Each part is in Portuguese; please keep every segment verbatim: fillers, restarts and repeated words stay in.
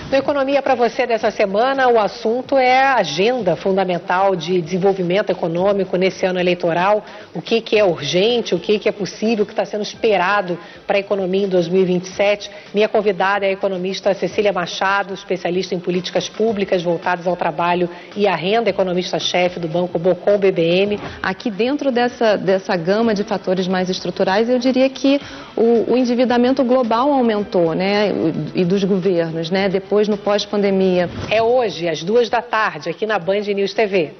No Economia para você dessa semana, o assunto é a agenda fundamental de desenvolvimento econômico nesse ano eleitoral. O que, que é urgente, o que, que é possível, o que está sendo esperado para a economia em dois mil e vinte e sete. Minha convidada é a economista Cecília Machado, especialista em políticas públicas voltadas ao trabalho e à renda, economista-chefe do Banco Bocom B B M. Aqui dentro dessa, dessa gama de fatores mais estruturais, eu diria que o, o endividamento global aumentou, né, e dos governos, né, depois no pós-pandemia. É hoje, às duas da tarde, aqui na Band News T V.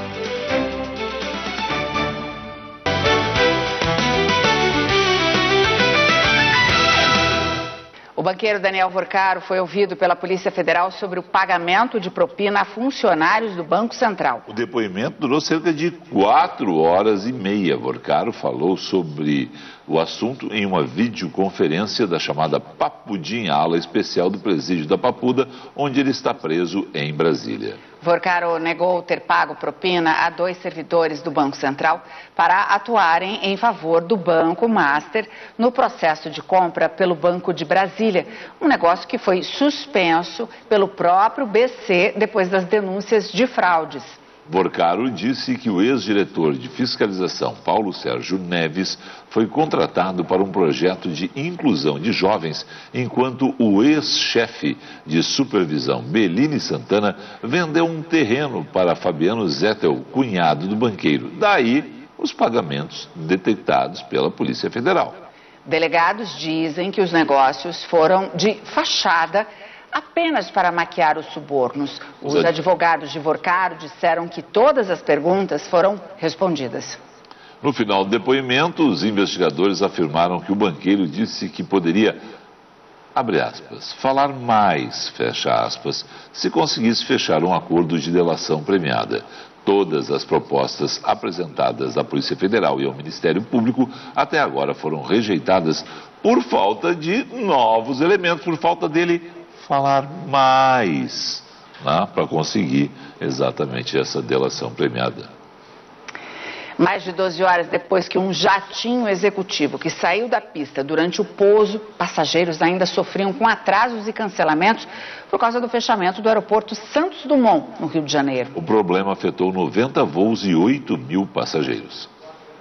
O banqueiro Daniel Vorcaro foi ouvido pela Polícia Federal sobre o pagamento de propina a funcionários do Banco Central. O depoimento durou cerca de quatro horas e meia. Vorcaro falou sobre o assunto em uma videoconferência da chamada Papudim, ala especial do presídio da Papuda, onde ele está preso em Brasília. Vorcaro negou ter pago propina a dois servidores do Banco Central para atuarem em favor do Banco Master no processo de compra pelo Banco de Brasília, um negócio que foi suspenso pelo próprio B C depois das denúncias de fraudes. Vorcaro disse que o ex-diretor de fiscalização, Paulo Sérgio Neves, foi contratado para um projeto de inclusão de jovens, enquanto o ex-chefe de supervisão, Bellini Santana, vendeu um terreno para Fabiano Zettel, cunhado do banqueiro. Daí, os pagamentos detectados pela Polícia Federal. Delegados dizem que os negócios foram de fachada apenas para maquiar os subornos. Os advogados de Vorcaro disseram que todas as perguntas foram respondidas. No final do depoimento, os investigadores afirmaram que o banqueiro disse que poderia, abre aspas, falar mais, fecha aspas, se conseguisse fechar um acordo de delação premiada. Todas as propostas apresentadas à Polícia Federal e ao Ministério Público até agora foram rejeitadas por falta de novos elementos, por falta dele falar mais, né, para conseguir exatamente essa delação premiada. Mais de doze horas depois que um jatinho executivo que saiu da pista durante o pouso, passageiros ainda sofriam com atrasos e cancelamentos por causa do fechamento do aeroporto Santos Dumont, no Rio de Janeiro. O problema afetou noventa voos e oito mil passageiros.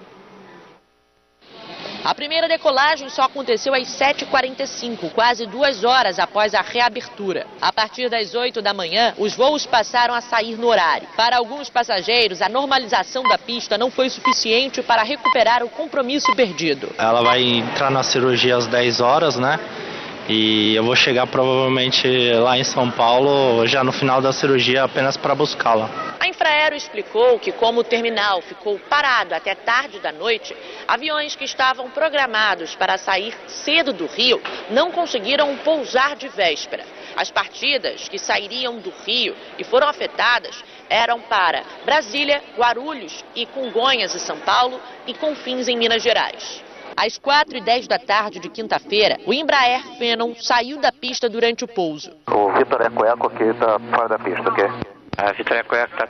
A primeira decolagem só aconteceu às sete e quarenta e cinco, quase duas horas após a reabertura. A partir das oito da manhã, os voos passaram a sair no horário. Para alguns passageiros, a normalização da pista não foi suficiente para recuperar o compromisso perdido. Ela vai entrar na cirurgia às dez horas, né? E eu vou chegar provavelmente lá em São Paulo já no final da cirurgia apenas para buscá-la. A Infraero explicou que, como o terminal ficou parado até tarde da noite, aviões que estavam programados para sair cedo do Rio não conseguiram pousar de véspera. As partidas que sairiam do Rio e foram afetadas eram para Brasília, Guarulhos e Congonhas e São Paulo e Confins em Minas Gerais. Às quatro e dez da tarde de quinta-feira, o Embraer Phenom saiu da pista durante o pouso. O Vitor Ecoeco aqui está fora da pista, ok? A Vitor Ecoeco está